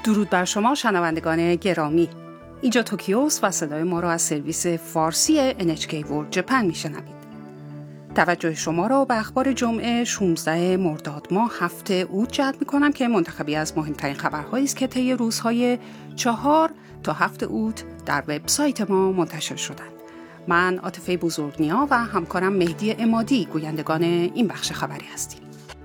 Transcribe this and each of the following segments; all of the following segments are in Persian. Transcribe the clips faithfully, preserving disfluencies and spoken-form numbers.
درود بر شما شنوندگان گرامی. اینجا توکیوست و صدای ما را از سرویس فارسی ان اچ کی World Japan میشنوید. توجه شما را به اخبار جمعه شانزده مرداد ماه هفته اوت جلب می‌کنم که منتخبی از مهمترین خبرهایی است که طی روزهای چهار تا هفت اوت در وبسایت ما منتشر شدند. من عاطفه بزرگنیا و همکارم مهدی عمادی گویندگان این بخش خبری هستیم.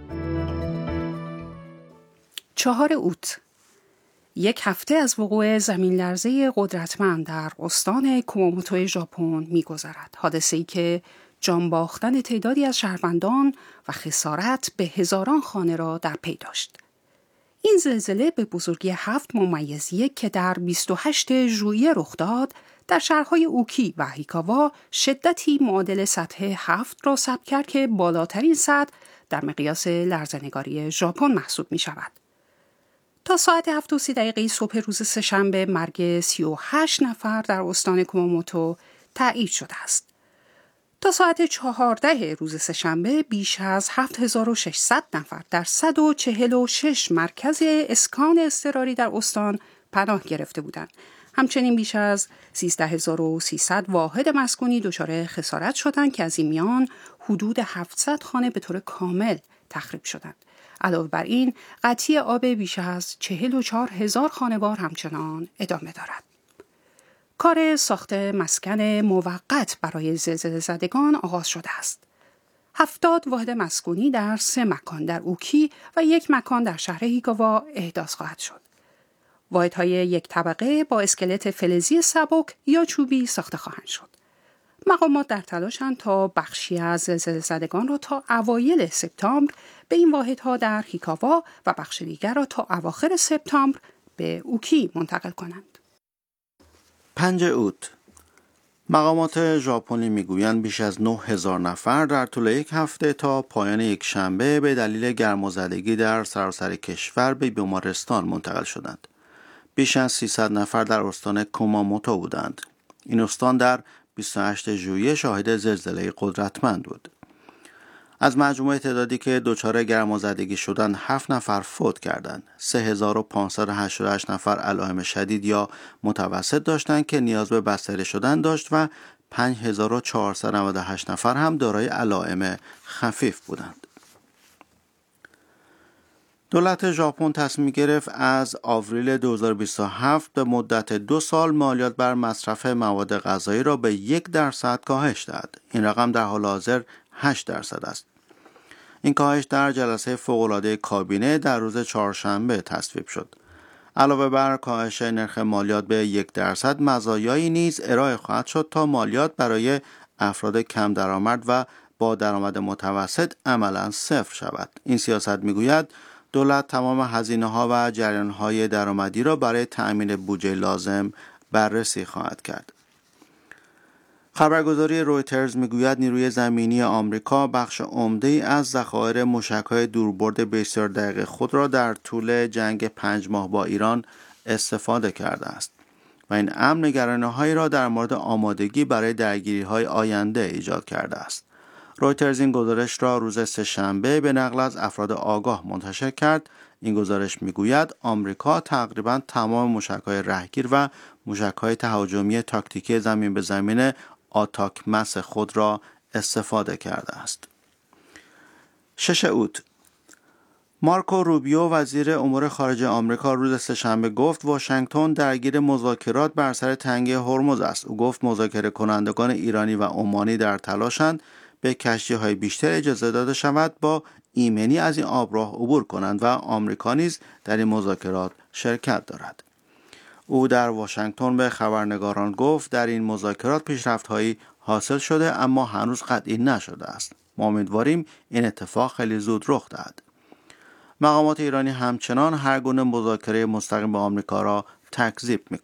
چهار اوت، یک هفته از وقوع زمین لرزه قدرتمند در استان کوماموتو ژاپن می‌گذرد. حادثه‌ای که جان باختن تعدادی از شهروندان و خسارت به هزاران خانه را در پی داشت. این زلزله به بزرگی هفت ممیز یک که در بیست و هشتم ژوئیه رخ داد، در شهرهای اوکی و هیکاوا شدتی معادل سطح هفت را ثبت کرد که بالاترین سطح در مقیاس لرزه‌نگاری ژاپن محسوب می شود. تا ساعت هفت و سی دقیقه صبح روز سه‌شنبه مرگ سی و هشت نفر در استان کوماموتو تایید شده است. تا ساعت چهارده روز سه‌شنبه بیش از هفت هزار و ششصد نفر در صد و چهل و شش مرکز اسکان اضطراری در استان پناه گرفته بودند. همچنین بیش از سیزده هزار و سیصد واحد مسکونی دچار خسارت شدند که از این میان حدود هفتصد خانه به طور کامل تخریب شدند. علاوه بر این قطعی آب بیش از چهل و چهار هزار خانوار همچنان ادامه دارد. کار ساخت مسکن موقت برای زلزله زدگان آغاز شده است. هفتاد واحد مسکونی در سه مکان در اوکی و یک مکان در شهر هیکاوا احداث خواهد شد. واحدهای یک طبقه با اسکلت فلزی سبک یا چوبی ساخته خواهند شد. مقامات در تلاشند تا بخشی از زلزله زدگان را تا اوایل سپتامبر به این واحدها در هیکاوا و بخش دیگر را تا اواخر سپتامبر به اوکی منتقل کنند. پنج اوت، مقامات ژاپنی میگویند بیش از نه هزار نفر در طول یک هفته تا پایان یک شنبه به دلیل گرمازدگی در سراسر کشور به بیمارستان منتقل شدند. بیش از سیصد نفر در استان کوماموتو بودند. این استان در بیست و هشتم ژوئیه شاهد زلزله قدرتمند بود. از مجموع تعدادی که دچار گرمازدگی شدند، هفت نفر فوت کردند. سه هزار و پانصد و هشتاد و هشت نفر علائم شدید یا متوسط داشتند که نیاز به بستری شدن داشت و پنج هزار و چهارصد و نود و هشت نفر هم دارای علائم خفیف بودند. دولت ژاپن تصمیم گرفت از آوریل دو هزار و بیست و هفت به مدت دو سال مالیات بر مصرف مواد غذایی را به یک درصد کاهش دهد. این رقم در حال حاضر هشت درصد است. این کاهش در جلسه فوق‌العاده کابینه در روز چهارشنبه تصویب شد. علاوه بر کاهش نرخ مالیات به یک درصد، مزایایی نیز ارائه خواهد شد تا مالیات برای افراد کم درآمد و با درآمد متوسط عملاً صفر شود. این سیاست میگوید دولت تمام هزینه‌ها و جریان‌های درآمدی را برای تأمین بودجه لازم بررسی خواهد کرد. خبرگزاری رویترز میگوید نیروی زمینی آمریکا بخش عمده‌ای از ذخایر موشک‌های دوربرد بسیار دقیق خود را در طول جنگ پنج ماه با ایران استفاده کرده است و این امر نگرانی‌هایی را در مورد آمادگی برای درگیری‌های آینده ایجاد کرده است. رویترز این گزارش را روز سه‌شنبه به نقل از افراد آگاه منتشر کرد. این گزارش میگوید آمریکا تقریباً تمام موشک‌های رهگیر و موشک‌های تهاجمی تاکتیکی زمین به زمین آتاکمس خود را استفاده کرده است. شش اوت، مارکو روبیو وزیر امور خارجه آمریکا روز سه‌شنبه گفت واشنگتن درگیر مذاکرات بر سر تنگه هرمز است. او گفت مذاکره کنندگان ایرانی و عمانی در تلاشند به کشتی‌های بیشتر اجازه داده شود با ایمنی از این آبراه عبور کنند و آمریکا نیز در این مذاکرات شرکت دارد. او در واشنگتن به خبرنگاران گفت در این مذاکرات پیشرفت‌هایی حاصل شده اما هنوز قطعی نشده است. ما امیدواریم این اتفاق خیلی زود رخ دهد. مقامات ایرانی همچنان هر گونه مذاکره مستقیم با آمریکا را تکذیب می‌کنند.